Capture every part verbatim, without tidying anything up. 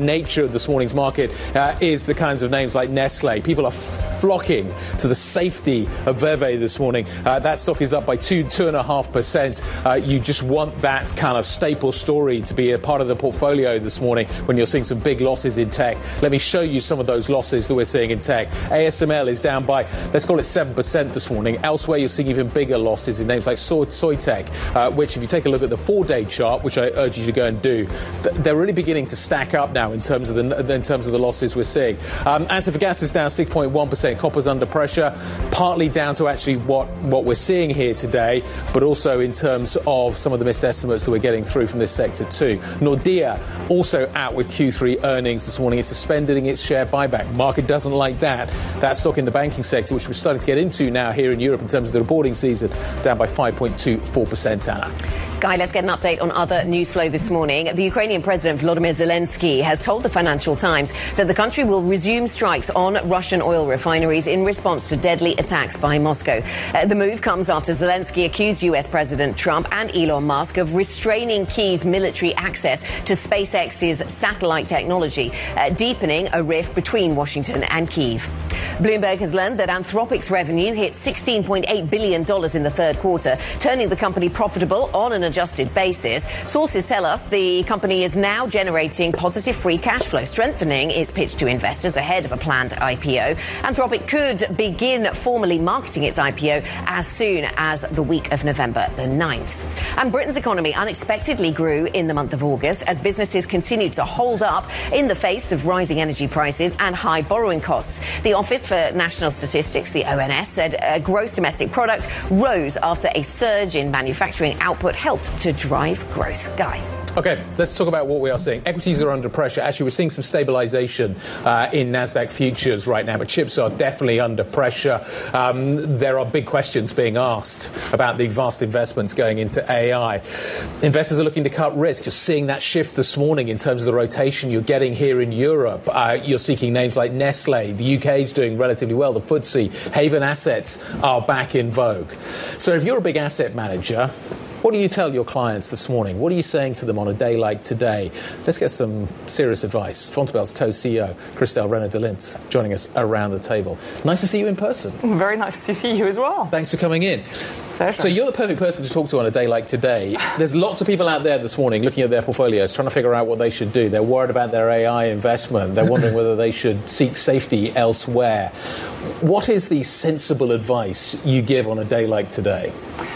nature of this morning's market uh, is the kinds of names like Nestle. People are flocking to the safety of Veve this morning. Uh, that stock is up by two, two and a half percent. Uh, you just want that kind of staple story to be a part of the portfolio this morning when you're seeing some big losses in tech. Let me show you some of those losses that we're seeing in tech. A S M L is down by, let's call it seven percent this morning. Elsewhere, you're seeing even bigger losses in names like Soy- Soitec, uh, which if you take a look at the four-day chart, which I urge you to go and do, th- they're really beginning to stack up now in terms of the in terms of the losses we're seeing. Um, Antofagasta is down six point one percent. Copper's under pressure, partly down to actually what, what we're seeing here today, but also in terms of some of the missed estimates that we're getting through from this sector too. Nordea also out with Q three earnings this morning. It's suspending its share buyback. Market doesn't like that. That stock in the banking sector, which we're starting to get into now here in Europe in terms of the reporting season, down by five point two four percent, Anna. Guy, let's get an update on other news flow this morning. The Ukrainian President Volodymyr Zelensky has told the Financial Times that the country will resume strikes on Russian oil refineries in response to deadly attacks by Moscow. Uh, the move comes after Zelensky accused U S President Trump and Elon Musk of restraining Kyiv's military access to SpaceX's satellite technology, uh, deepening a rift between Washington and Kyiv. Bloomberg has learned that Anthropic's revenue hit sixteen point eight billion dollars in the third quarter, turning the company profitable on an adjusted basis. Sources tell us the company is now generating positive free cash flow, strengthening its pitch to investors ahead of a planned I P O. Anthropic could begin formally marketing its I P O as soon as the week of November the ninth. And Britain's economy unexpectedly grew in the month of August as businesses continued to hold up in the face of rising energy prices and high borrowing costs. The Office for National Statistics, the O N S, said uh, gross domestic product rose after a surge in manufacturing output helped to drive growth. Guy. Okay, let's talk about what we are seeing. Equities are under pressure. Actually, we're seeing some stabilization uh, in NASDAQ futures right now, but chips are definitely under pressure. Um, there are big questions being asked about the vast investments going into A I. Investors are looking to cut risk. You're seeing that shift this morning in terms of the rotation you're getting here in Europe. Uh, you're seeking names like Nestle. The U K is doing relatively well. The F T S E, Haven assets are back in vogue. So if you're a big asset manager, what do you tell your clients this morning? What are you saying to them on a day like today? Let's get some serious advice. Fontobelle's co-C E O, Christel Renner de Lint, joining us around the table. Nice to see you in person. Very nice to see you as well. Thanks for coming in. Pleasure. So you're the perfect person to talk to on a day like today. There's lots of people out there this morning looking at their portfolios, trying to figure out what they should do. They're worried about their A I investment. They're wondering whether they should seek safety elsewhere. What is the sensible advice you give on a day like today?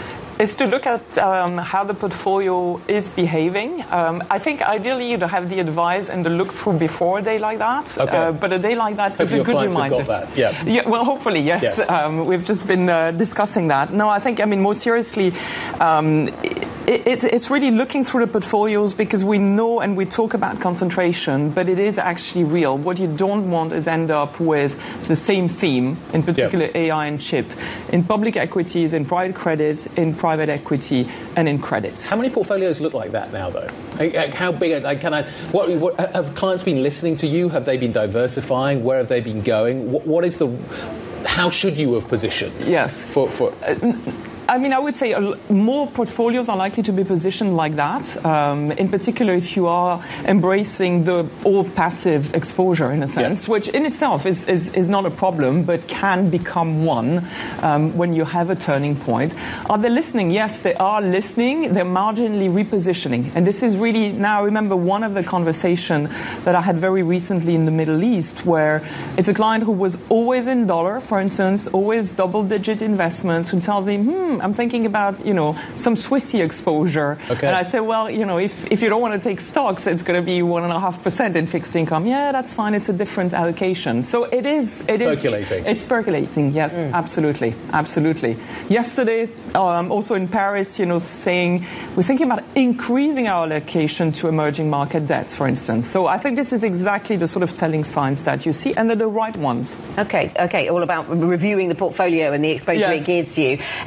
Is to look at um, how the portfolio is behaving. Um, I think ideally you'd have the advice and the look through before a day like that. Okay. Uh, but a day like that hopefully is a your good clients reminder. Have got that. Yeah. Yeah. Well, hopefully, yes. yes. Um, we've just been uh, discussing that. No, I think, I mean, more seriously, um, it, it, it's really looking through the portfolios because we know and we talk about concentration, but it is actually real. What you don't want is end up with the same theme, in particular yeah. A I and chip, in public equities, in private credit, in private equity, and in credit. How many portfolios look like that now, though? How big? Can I? What, what have clients been listening to you? Have they been diversifying? Where have they been going? What, what is the? How should you have positioned? Yes. For for. Uh, I mean, I would say more portfolios are likely to be positioned like that. Um, in particular, if you are embracing the all-passive exposure, in a sense, yeah. which in itself is, is, is not a problem, but can become one um, when you have a turning point. Are they listening? Yes, they are listening. They're marginally repositioning. And this is really, now remember, one of the conversation that I had very recently in the Middle East, where it's a client who was always in dollar, for instance, always double-digit investments, who tells me, hmm, I'm thinking about, you know, some Swissy exposure. Okay. And I say, well, you know, if, if you don't want to take stocks, it's going to be one and a half percent in fixed income. Yeah, that's fine. It's a different allocation. So it is. It is percolating. It's percolating. Yes, mm. absolutely. Absolutely. Yesterday, um, also in Paris, you know, saying we're thinking about increasing our allocation to emerging market debts, for instance. So I think this is exactly the sort of telling signs that you see, and they're the right ones. Okay. Okay. All about reviewing the portfolio and the exposure yes. it gives you. Uh, Christel, good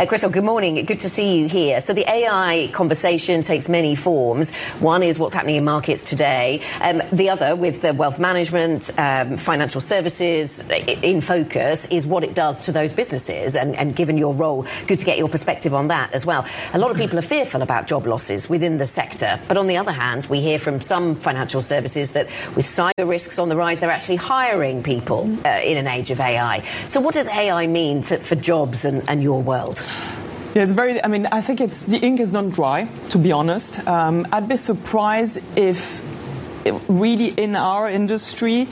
good morning. Good to see you here. So the A I conversation takes many forms. One is what's happening in markets today. Um, the other, with the wealth management, um, financial services in focus, is what it does to those businesses. And, and given your role, good to get your perspective on that as well. A lot of people are fearful about job losses within the sector. But on the other hand, we hear from some financial services that with cyber risks on the rise, they're actually hiring people uh, in an age of A I. So what does A I mean for, for jobs and, and your world? Yeah, it's very, I mean, I think it's, the ink is not dry, to be honest. Um, I'd be surprised if it really in our industry,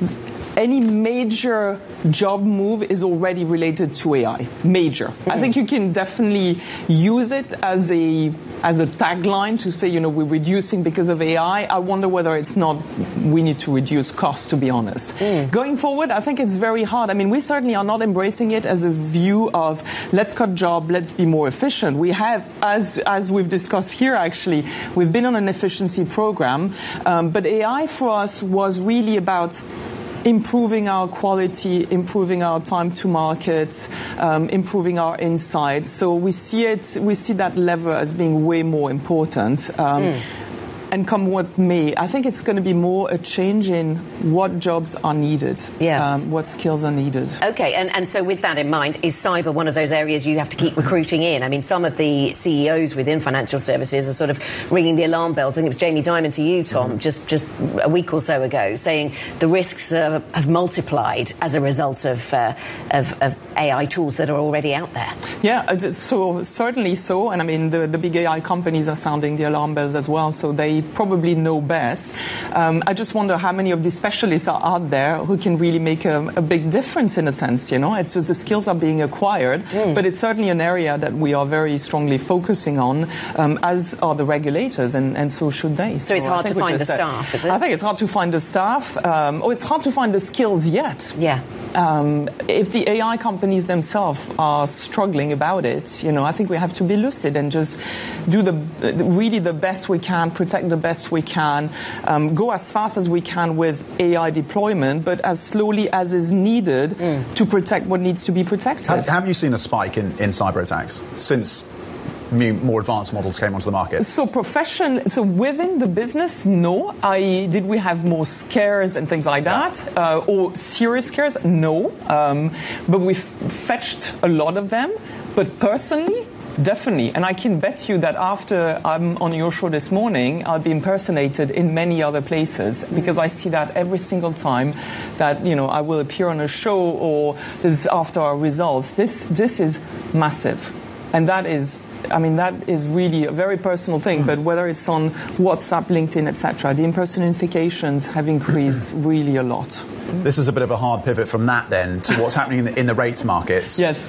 any major job move is already related to A I. Major. Mm-hmm. I think you can definitely use it as a as a tagline to say, you know, we're reducing because of A I. I wonder whether it's not we need to reduce costs, to be honest. Mm. Going forward, I think it's very hard. I mean, we certainly are not embracing it as a view of let's cut job, let's be more efficient. We have, as as we've discussed here, actually, we've been on an efficiency program, um, but A I for us was really about improving our quality, improving our time to market, um, improving our insights. So we see it, we see that lever as being way more important. Um, mm. And come what may, I think it's going to be more a change in what jobs are needed, yeah. um, what skills are needed. Okay, and, and so with that in mind, is cyber one of those areas you have to keep recruiting in? I mean, some of the C E Os within financial services are sort of ringing the alarm bells. I think it was Jamie Dimon to you, Tom, mm-hmm. just, just a week or so ago, saying the risks uh, have multiplied as a result of, uh, of, of A I tools that are already out there. Yeah, so certainly so. And I mean, the, the big A I companies are sounding the alarm bells as well, so they probably know best. Um, I just wonder how many of these specialists are out there who can really make a, a big difference in a sense, you know. It's just the skills are being acquired, mm. but it's certainly an area that we are very strongly focusing on, um, as are the regulators, and, and so should they. So, so it's hard to find the staff, is it? I think it's hard to find the staff. Um, or it's hard to find the skills yet. Yeah. Um, if the A I companies themselves are struggling about it, you know, I think we have to be lucid and just do the really the best we can, protect the best we can, um, go as fast as we can with A I deployment, but as slowly as is needed mm. to protect what needs to be protected. Have, have you seen a spike in, in cyber attacks since more advanced models came onto the market? So profession, so within the business, no. I did we have more scares and things like that, yeah. uh, or serious scares? No, um, but we've fetched a lot of them. But personally, definitely. And I can bet you that after I'm on your show this morning, I'll be impersonated in many other places, because I see that every single time that, you know, I will appear on a show or this after our results. This this is massive. And that is, I mean, that is really a very personal thing. But whether it's on WhatsApp, LinkedIn, et cetera, the impersonifications have increased really a lot. This is a bit of a hard pivot from that then to what's happening in the, in the rates markets. Yes.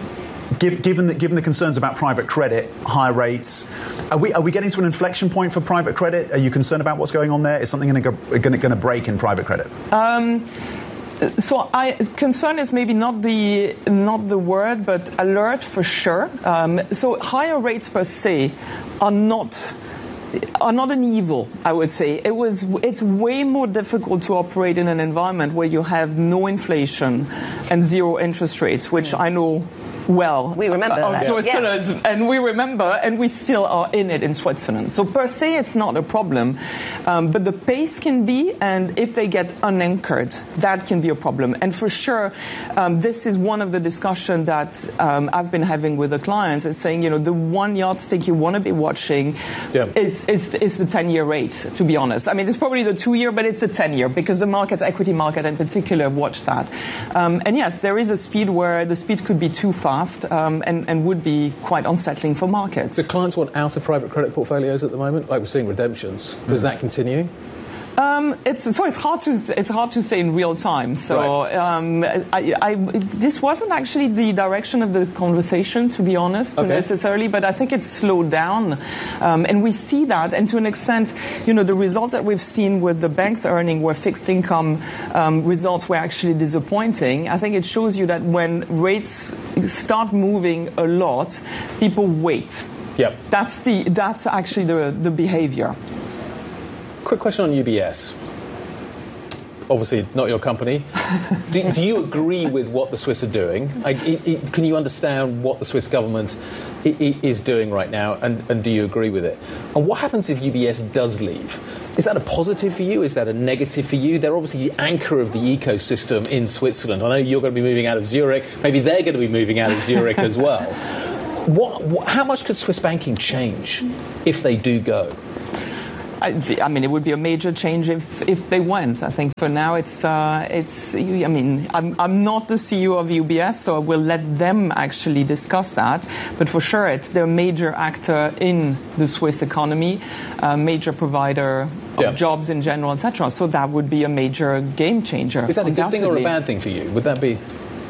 Given the, given the concerns about private credit, high rates, are we are we getting to an inflection point for private credit? Are you concerned about what's going on there? Is something going to break in private credit? Um, So, I, concern is maybe not the not the word, but alert for sure. Um, so, higher rates per se are not are not an evil, I would say. It was it's way more difficult to operate in an environment where you have no inflation and zero interest rates, which I know well. We remember uh, that. Switzerland, yeah. And we remember, and we still are in it in Switzerland. So per se, it's not a problem, um, but the pace can be, and if they get unanchored, that can be a problem. And for sure, um, this is one of the discussions that um, I've been having with the clients, is saying, you know, the one yardstick you want to be watching yeah. is, is is the ten-year rate, to be honest. I mean, it's probably the two-year, but it's the ten-year, because the markets, equity market in particular, watch that. Um, and yes, there is a speed where the speed could be too fast. Um, and, and would be quite unsettling for markets. Do clients want out of private credit portfolios at the moment? Like we're seeing redemptions. Does mm. that continue? Um, it's so it's hard to it's hard to say in real time. So right. um, I, I, this wasn't actually the direction of the conversation, to be honest, okay. necessarily. But I think it's slowed down, um, and we see that. And to an extent, you know, the results that we've seen with the banks earning, where fixed income um, results were actually disappointing. I think it shows you that when rates start moving a lot, people wait. Yep. That's the that's actually the the behavior. Quick question on U B S. obviously not your company. do, do you agree with what the Swiss are doing? Like, it, it, can you understand what the Swiss government i- i- is doing right now, and, and do you agree with it? And what happens if U B S does leave? Is that a positive for you? Is that a negative for you? They're obviously the anchor of the ecosystem in Switzerland. I know you're going to be moving out of Zurich. Maybe they're going to be moving out of Zurich as well. What, what, how much could Swiss banking change if they do go? I, I mean, it would be a major change if, if they went. I think for now it's, uh, it's. I mean, I'm, I'm not the C E O of U B S, so I will let them actually discuss that. But for sure, it's they're a major actor in the Swiss economy, a major provider of yeah. jobs in general, et cetera. So that would be a major game changer. Is that a good thing or a bad thing for you? Would that be...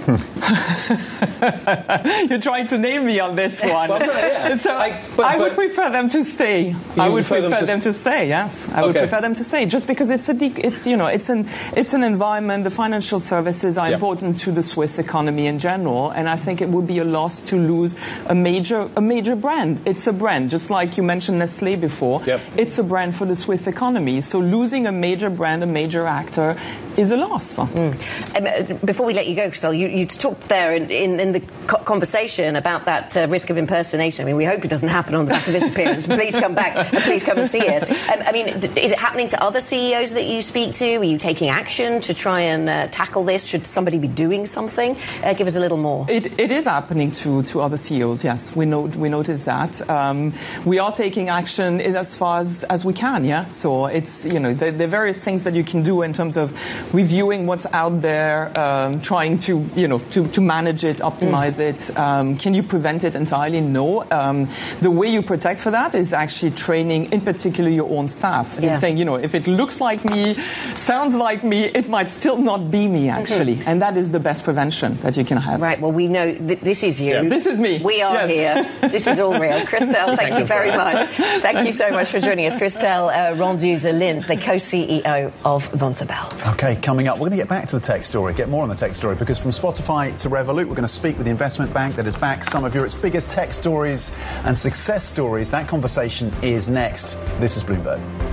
You're trying to name me on this one. Well, yeah. So I, but, I would but, prefer them to stay. I would prefer, them, to, them to stay. Yes, I would okay. prefer them to stay, just because it's a de- it's you know it's an it's an environment. The financial services are yep. important to the Swiss economy in general, and I think it would be a loss to lose a major a major brand. It's a brand, just like you mentioned Nestlé before. Yep. It's a brand for the Swiss economy. So losing a major brand, a major actor, is a loss. Mm. Um, before we let you go, Christelle, you, you talked there in, in, in the co- conversation about that uh, risk of impersonation. I mean, we hope it doesn't happen on the back of this appearance. Please come back. Uh, please come and see us. Um, I mean, d- is it happening to other C E Os that you speak to? Are you taking action to try and uh, tackle this? Should somebody be doing something? Uh, give us a little more. It, it is happening to, to other C E Os, yes. We know, we notice that. Um, we are taking action in as far as, as we can, yeah? So it's, you know, there, there are various things that you can do in terms of reviewing what's out there, um, trying to, you know, to, to manage it, optimize mm. it. Um, can you prevent it entirely? No. Um, the way you protect for that is actually training, in particular, your own staff. Yeah. And saying, you know, if it looks like me, sounds like me, it might still not be me, actually. Mm-hmm. And that is the best prevention that you can have. Right. Well, we know th- this is you. Yeah. This is me. We are yes. here. This is all real. Christelle, thank you very much. Thank you so much for joining us. Christelle uh, Rendu-Zerlint, the co-C E O of Vontobel. OK, coming up, we're going to get back to the tech story, get more on the tech story, because from Spotify to Revolut, we're going to speak with the investment bank that has backed some of Europe's biggest tech stories and success stories. That conversation is next. This is Bloomberg.